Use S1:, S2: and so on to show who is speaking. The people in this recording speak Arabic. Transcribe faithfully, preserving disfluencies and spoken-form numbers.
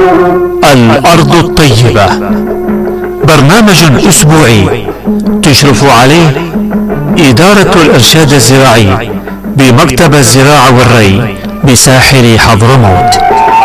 S1: الأرض الطيبة، برنامج أسبوعي تشرف عليه إدارة الإرشاد الزراعي بمكتب الزراعة والري بساحل حضرموت.